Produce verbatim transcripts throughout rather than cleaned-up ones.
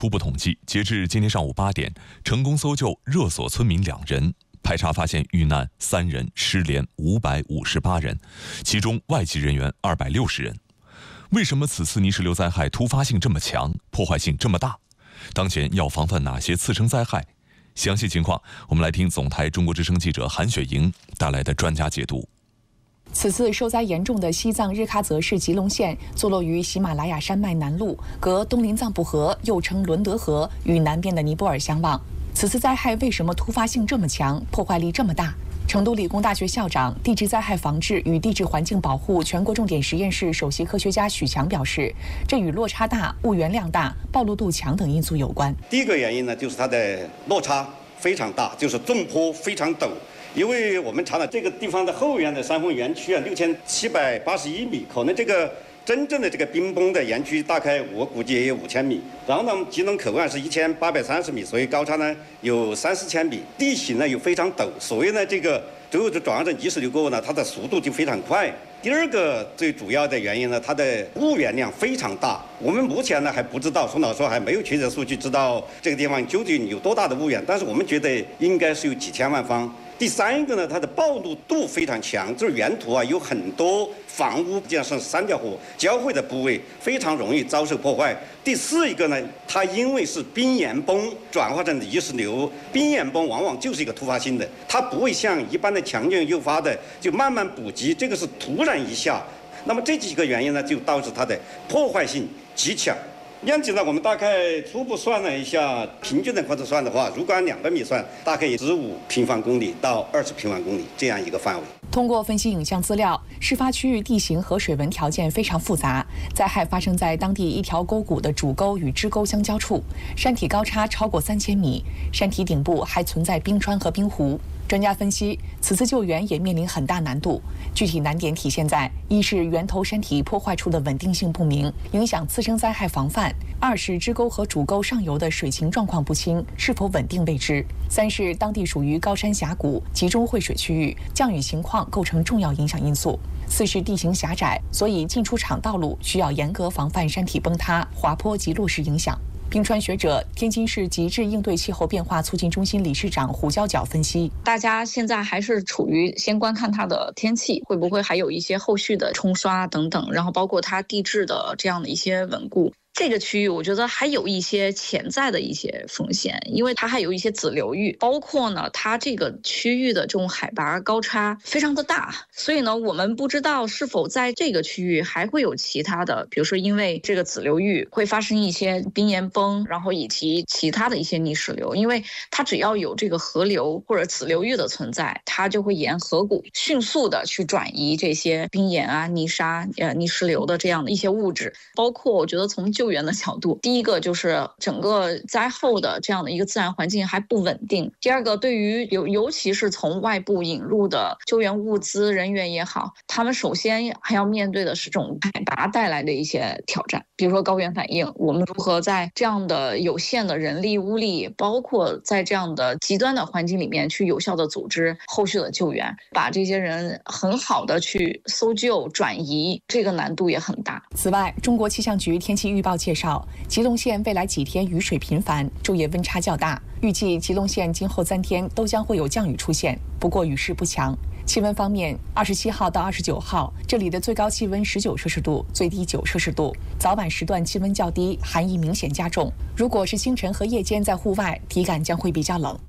初步统计，截至今天上午八点，成功搜救热索村民两人，排查发现遇难三人，失联五百五十八人，其中外籍人员二百六十人。为什么此次泥石流灾害突发性这么强，破坏性这么大？当前要防范哪些次生灾害？详细情况，我们来听总台中国之声记者韩雪莹带来的专家解读。 此次受灾严重的西藏日喀则市吉隆县，坐落于喜马拉雅山脉南麓，隔东林藏布河又称伦德河与南边的尼泊尔相望。此次灾害为什么突发性这么强，破坏力这么大？成都理工大学校长、地质灾害防治与地质环境保护全国重点实验室首席科学家许强表示，这与落差大、物源量大、暴露度强等因素有关。 第一个原因呢，就是它的落差非常大，就是纵坡非常陡。因为我们查了这个地方的后缘的山峰园区啊，六千七百八十一米，可能这个真正的这个冰崩的园区大概我估计也有五千米。然后呢，吉隆口岸是一千八百三十米，所以高差呢有三四千米，地形呢又非常陡，所以呢这个最后就转化成泥石流过后呢，它的速度就非常快。第二个最主要的原因呢，它的物源量非常大。我们目前呢还不知道，宋老师还没有确切数据知道这个地方究竟有多大的物源，但是我们觉得应该是有几千万方。第三个呢，它的暴露度非常强，就是原土啊有很多房屋加上三条河交汇的部位，非常容易遭受破坏。第四一个呢，它因为是冰岩崩转化成泥石流，冰岩崩往往就是一个突发性的，它不会像一般的强震诱发的就慢慢补给，这个是突然一下。那么这几个原因呢，就导致它的破坏性极强。面积呢，我们大概初步算了一下，平均的或者算的话，如果按两百米算，大概十五平方公里到二十平方公里这样一个范围。 通过分析影像资料，事发区域地形和水文条件非常复杂，灾害发生在当地一条沟谷的主沟与支沟相交处，山体高差超过三千米，山体顶部还存在冰川和冰湖。专家分析，此次救援也面临很大难度。具体难点体现在：一是源头山体破坏处的稳定性不明，影响次生灾害防范；二是支沟和主沟上游的水情状况不清，是否稳定未知；三是当地属于高山峡谷，集中汇水区域，降雨情况构成重要影响因素；四是地形狭窄，所以进出场道路需要严格防范山体崩塌、滑坡及落石影响。冰川学者、天津市极致应对气候变化促进中心理事长胡娇角分析， 大家现在还是处于先观看它的天气，会不会还有一些后续的冲刷等等，然后包括它地质的这样的一些稳固。这个区域我觉得还有一些潜在的一些风险，因为它还有一些子流域，包括呢它这个区域的这种海拔高差非常的大，所以呢我们不知道是否在这个区域还会有其他的，比如说因为这个子流域会发生一些冰岩崩，然后以及其他的一些泥石流，因为它只要有这个河流或者子流域的存在，它就会沿河谷迅速的去转移这些冰岩啊、泥沙、呃泥石流的这样的一些物质。包括我觉得从救援的角度，第一个就是整个灾后的这样的一个自然环境还不稳定，第二个对于尤尤其是从外部引入的救援物资人员也好，他们首先还要面对的是这种海拔带来的一些挑战，比如说高原反应，我们如何在这样的有限的人力物力，包括在这样的极端的环境里面去有效的组织后续的救援，把这些人很好的去搜救转移，这个难度也很大。 此外，中国气象局天气预报介绍，吉隆县未来几天雨水频繁，昼夜温差较大，预计吉隆县今后三天都将会有降雨出现，不过雨势不强。气温方面，二十七号到二十九号，这里的最高气温十九摄氏度，最低九摄氏度。早晚时段气温较低，寒意明显加重。如果是清晨和夜间在户外，体感将会比较冷。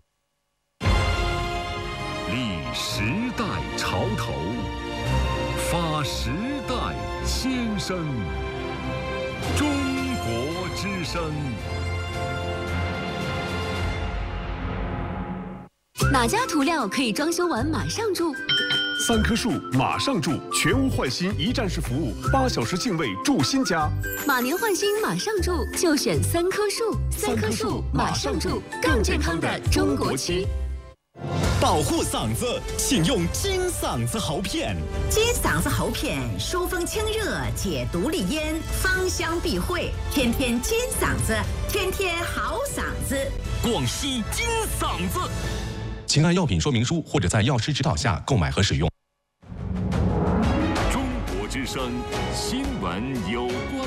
立时代潮头，发时代先声。中国之声。 哪家涂料可以装修完马上住？ 三棵树马上住，全屋换新一站式服务，八小时净位住新家。 马年换新马上住，就选三棵树。三棵树马上住，更健康的中国区。 保护嗓子，请用金嗓子喉片。 金嗓子喉片疏风清热，解毒利咽，芳香避秽。天天金嗓子，天天好嗓子。 广西金嗓子。 请按药品说明书或者在药师指导下购买和使用。 中国之声新闻有关。